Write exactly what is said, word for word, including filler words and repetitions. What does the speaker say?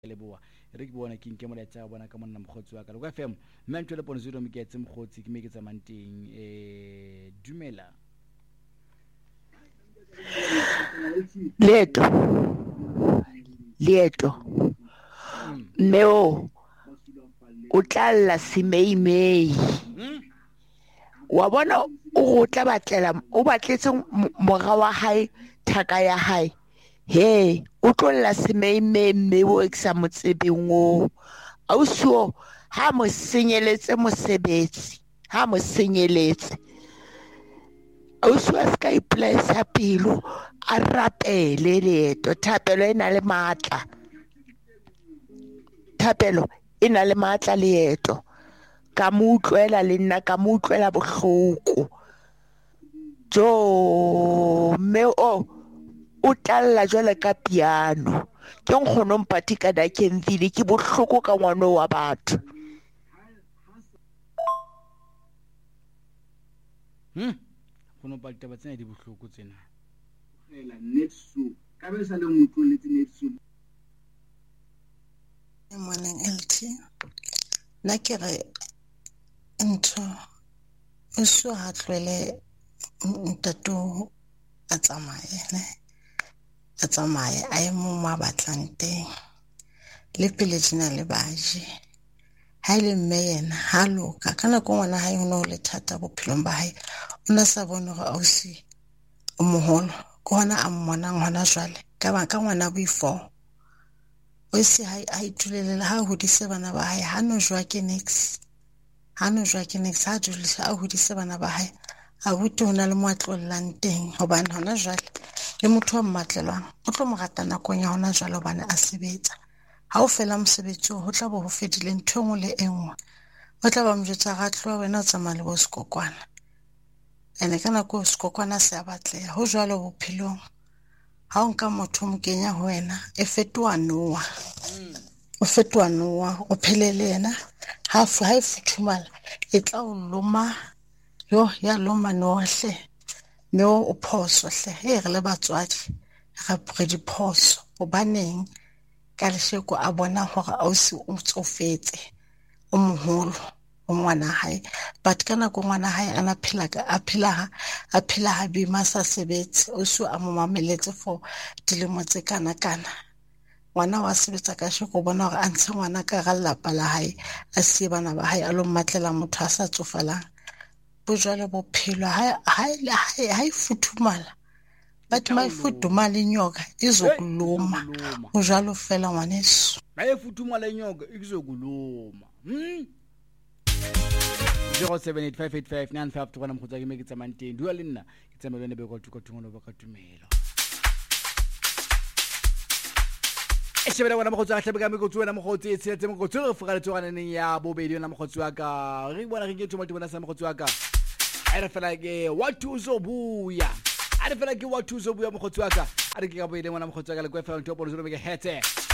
leboa re ke bona ke nke molaetsa bona ka monna mokgotsi wa ka lo F M mme ntwe le pone zero meketse mokgotsi ke me ke tsamanteng eh dumela Leto Leto Meo o tlalla semeimei wa bona o tla batlela o batletse mora wa hae thaka ya hae he o tlolla semeimei mme o eksa motsebeng o ausuo ha mo senyeletse mosebetsi ha mo senyeletse ausuo ska iplesa pelo a rapele Leto thapelo ena le matla thapelo ena le matla Leto ka mo utlwela le nna ka mo utlwela bohloko jo me o o talla jwale ka piano ke nkgono mpati ka da ke mvile ke bohloko ka ngwana wa batho hm khono mpati ba tsena di bohloko tsena fela netso ka be sa le motho le netso morning L T na ke re ntho o so ha tlwele ntato a tsamaye ne a tsamaye a ye mo ma batlang teng le pele tsena le baje ha ile mme yena hallo ka kana ko ngwana hae ho no le thata bophelong ba hae ona sa bone go ausi o moholo ko hona a mmona ngwana jwale ka ba ka ngwana boifo o se ha a itulelela ha ho dise bana ba hae ha no jwa ke next ha no jwa ke next ha dulisa a ho dise bana ba hae a buti hona le moatlollang teng hobane hona jwale le motho wa mmatlelwang o tlo mo rata nakong ya hona jwale hobane a sebetsa ha o fela mosebetsi ho tla bo ho fedile ntho ngwe le engwe o tla ba mjetsa ga tloa wena o tsamaya le bo sekokwana ene kana ko sekokwana se a batleya ho jwale bophelong ha o nka motho mo kenya ho wena e fetoa noa o fetoa noa o phelele yena ha fu ha ifuthumala e tla o loma yo ya loma nohle no o phoso hle he re le batswadi ga pre di phoso o baneng ka lesheko a bona hore ausi o tsofetse o moholo o ngwana hae but kana ko ngwana hae ana phela ka a phela a phela ha bima sa sebetse o so a mo mameletse for dilemo tse kana kana ngwana wa sebetsa ka sheko bona hore a ntshe ngwana ka ga lapa la hae a se bana ba hae a lo mmatlela motho a sa tsofalang bojwale bophelo ha ha ha ifuthumala but my futhumala inyoka izokuluma bojwalo fela ngwaneso ba ifuthumala inyoka izokuluma hm zero seven eight five eight five nine five two one mkhutsa ke me ke tsamanteng dua le nna ke tsamelo ne be go tuka tungono ba ka tumelo e shebela bona mkhutsa ga tlebe ka me go tswela mkhutsi e tshetse mkhutsi re fuga le tswana neng ya bobedi na mkhutsi wa ka re bona re ke tshoma tshoma sa mkhutsi wa ka a re fela ke watu uzobuya a re fela ke watu uzobuya mkhutsi wa ka a re ke ka boile ngwana mkhutsi wa ka le kwa fa ntho polo zero be ke hete